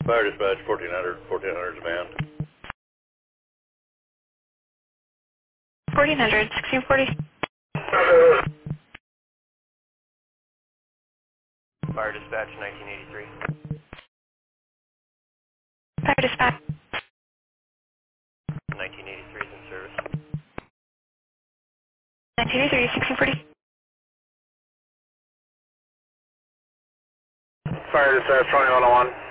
Fire dispatch 1400 is manned. 1400, 1640. Fire dispatch 1983. Fire dispatch. 1983 is in service. 1983, 1640. Fire dispatch 2101.